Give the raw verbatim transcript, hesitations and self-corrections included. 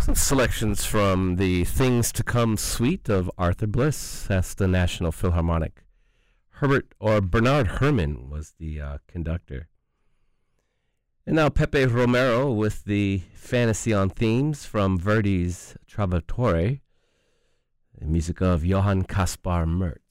Selections from the Things to Come suite of Arthur Bliss. That's the National Philharmonic. Herbert or Bernard Herrmann was the uh, conductor. And now Pepe Romero with the Fantasy on Themes from Verdi's Trovatore, the music of Johann Caspar Mert.